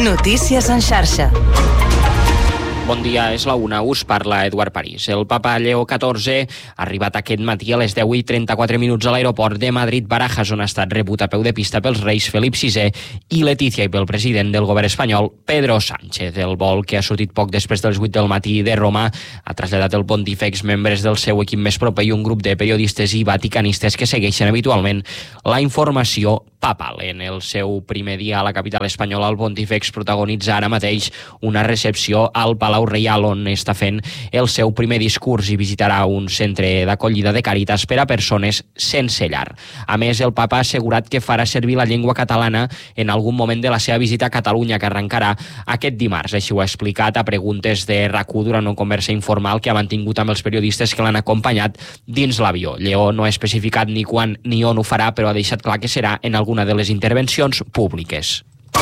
Notícies en xarxa. Bon dia, és la 1, us parla Eduard París. El papa Lleó XIV ha arribat aquest matí a les 10:34 a l'aeroport de Madrid-Barajas, on ha estat rebut a peu de pista pels reis Felip VI i Letícia i pel president del govern espanyol, Pedro Sánchez. El vol, que ha sortit poc després de les 8 del matí de Roma, ha traslladat el pontífex membres del seu equip més proper i un grup de periodistes i vaticanistes que segueixen habitualment la informació papal. En el seu primer dia a la capital espanyola, el pontífex protagonitza ara mateix una recepció al Palau Reial, on està fent el seu primer discurs, i visitarà un centre d'acollida de Càritas per a persones sense llar. A més, el papa ha assegurat que farà servir la llengua catalana en algun moment de la seva visita a Catalunya, que arrencarà aquest dimarts. Així ho ha explicat a preguntes de RAC1 durant una conversa informal que ha mantingut amb els periodistes que l'han acompanyat dins l'avió. Lleó no ha especificat ni quan ni on ho farà, però ha deixat clar que serà en alguna de les intervencions públiques.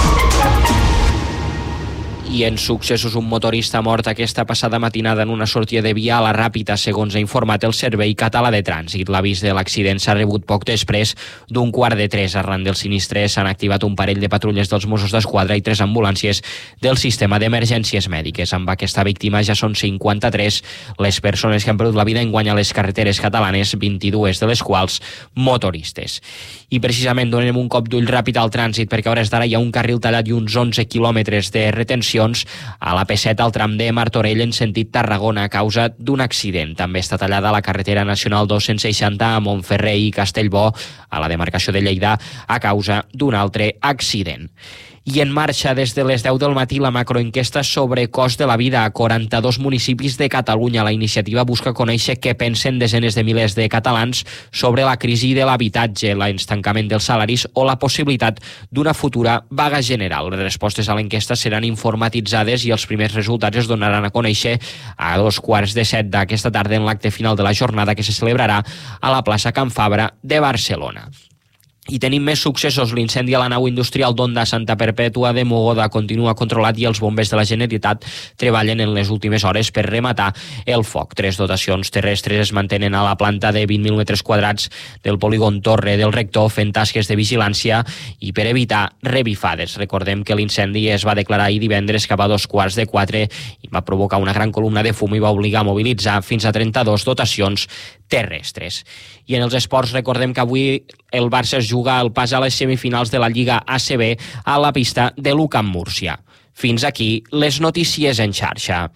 I en successos, un motorista mort aquesta passada matinada en una sortida de via a la Ràpita, segons ha informat el Servei Català de Trànsit. L'avís de l'accident s'ha rebut poc després d'un 2:45. Arran del sinistre s'han activat un parell de patrulles dels Mossos d'Esquadra i 3 ambulàncies del sistema d'emergències mèdiques. Amb aquesta víctima ja són 53 les persones que han perdut la vida enguany a les carreteres catalanes, 22 de les quals motoristes. I precisament donem un cop d'ull ràpid al trànsit, perquè a hores d'ara hi ha un carril tallat i uns 11 quilòmetres de retenció a la P7 al tram de Martorell en sentit Tarragona a causa d'un accident. També està tallada la carretera nacional 260 a Montferrer i Castellbò a la demarcació de Lleida a causa d'un altre accident. I en marxa des de les 10 del matí la macroenquesta sobre cost de la vida a 42 municipis de Catalunya. La iniciativa busca conèixer què pensen desenes de milers de catalans sobre la crisi de l'habitatge, l'estancament dels salaris o la possibilitat d'una futura vaga general. Les respostes a l'enquesta seran informatitzades i els primers resultats es donaran a conèixer a 2:15 d'aquesta tarda en l'acte final de la jornada, que se celebrarà a la plaça Can Fabra de Barcelona. I tenim més successos. L'incendi a la nau industrial d'Onda Santa Perpètua de Mogoda continua controlat i els bombers de la Generalitat treballen en les últimes hores per rematar el foc. 3 dotacions terrestres es mantenen a la planta de 20.000 metres quadrats del polígon Torre del Rector fent tasques de vigilància i per evitar revifades. Recordem que l'incendi es va declarar ahir divendres cap a 3:15 i va provocar una gran columna de fum i va obligar a mobilitzar fins a 32 dotacions terrestres. I en els esports recordem que avui el Barça es juga el pas a les semifinals de la Lliga ACB a la pista de l'UCAM Múrcia. Fins aquí les notícies en xarxa.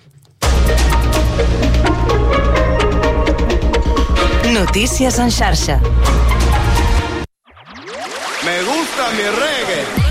Notícies en xarxa. Me gusta mi reggae.